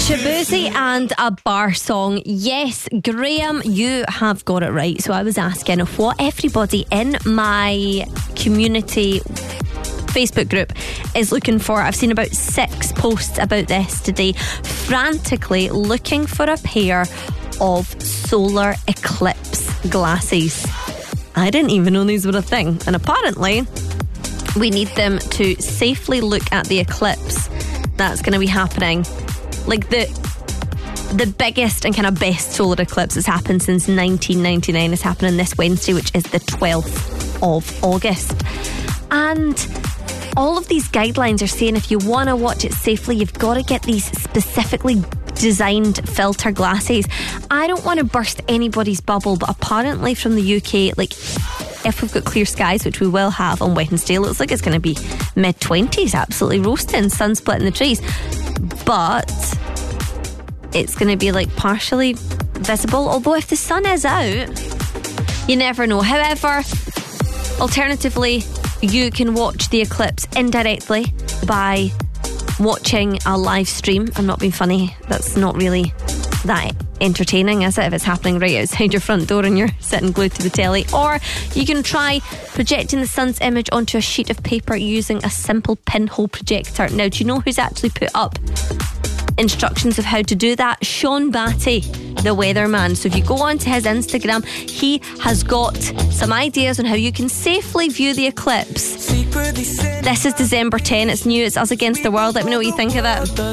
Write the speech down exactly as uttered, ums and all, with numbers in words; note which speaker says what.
Speaker 1: Shabuzi and a bar song. Yes, Graham, you have got it right. So I was asking what everybody in my community Facebook group is looking for. I've seen about six posts about this today. Frantically looking for a pair of solar eclipse glasses. I didn't even know these were a thing. And apparently we need them to safely look at the eclipse that's going to be happening. Like the the biggest and kind of best solar eclipse that's happened since nineteen ninety-nine is happening this Wednesday, which is the twelfth of August. And all of these guidelines are saying if you want to watch it safely, you've got to get these specifically designed filter glasses. I don't want to burst anybody's bubble, but apparently from the U K, like if we've got clear skies, which we will have on Wednesday, it looks like it's going to be mid twenties, absolutely roasting, sun splitting the trees. But it's going to be like partially visible, although if the sun is out, you never know. However, alternatively, you can watch the eclipse indirectly by watching a live stream. I'm not being funny, that's not really that entertaining, is it, if it's happening right outside your front door and you're sitting glued to the telly? Or you can try projecting the sun's image onto a sheet of paper using a simple pinhole projector. Now, do you know who's actually put up instructions of how to do that? Sean Batty, the weatherman. So if you go onto his Instagram, he has got some ideas on how you can safely view the eclipse. This is December tenth, it's new, it's Us Against the World. Let me know what you think of it.